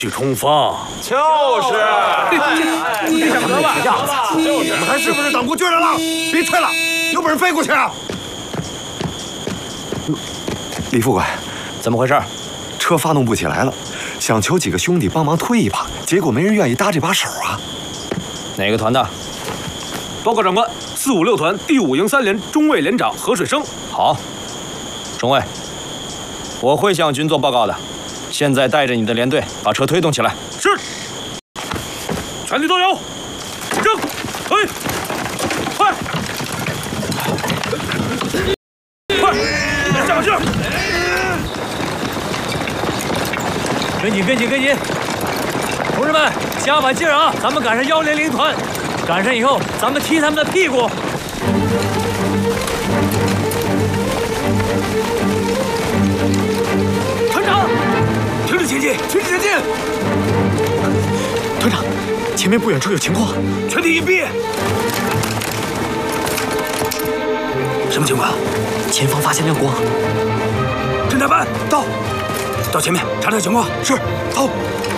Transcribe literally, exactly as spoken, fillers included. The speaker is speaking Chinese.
去冲锋。 就是， 你想得吧？样子， 就是。 你们还是不是党国军人了？别吹了，有本事飞过去啊！ 李副官， 怎么回事？ 车发动不起来了，想求几个兄弟帮忙推一把，结果没人愿意搭这把手啊。 哪个团的？报告长官，四五六团第五营三连中尉连长何水生。好，中尉，我会向军座报告的。现在带着你的连队把车推动起来。是。全体都有，扔，推，快，快，加劲！ 跟紧，跟紧，跟紧！同志们，加把劲儿啊！咱们赶上幺零零团，赶上以后，咱们踢他们的屁股。 团长，停止前进，停止前进！ 团长，前面不远处有情况， 全体隐蔽。什么情况？ 前方发现亮光。 侦察班到，到前面查查情况。是，走。